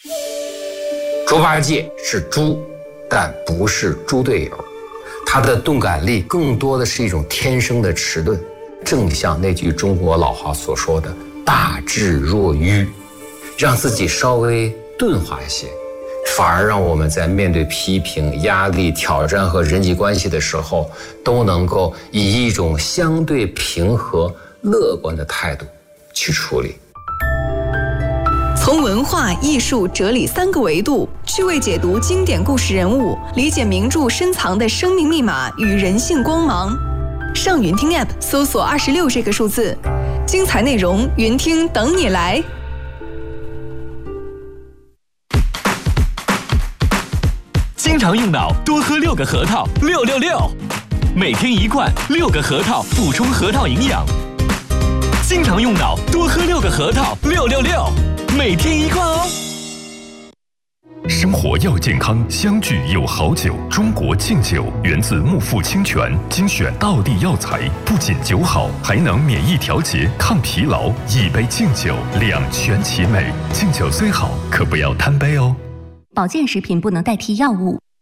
猪八戒是猪，但不是猪队友，他的钝感力更多的是一种天生的迟钝，正像那句中国老话所说的大智若愚，让自己稍微钝化一些，反而让我们在面对批评、压力、挑战和人际关系的时候，都能够以一种相对平和、乐观的态度去处理。 从文化、艺术、哲理3个维度趣味解读经典故事人物，理解名著深藏的生命密码与人性光芒。上云听 App 搜索26这个数字，精彩内容云听等你来。 经常用脑，多喝6个核桃，666，每天1罐，6个核桃补充核桃营养。经常用脑，多喝6个核桃，666，每天1罐哦。 生活要健康，相聚有好酒。中国敬酒源自木富清泉，精选道地药材，不仅酒好，还能免疫调节、抗疲劳。一杯敬酒，两全其美。敬酒虽好，可不要贪杯哦。 保健食品不能代替药物，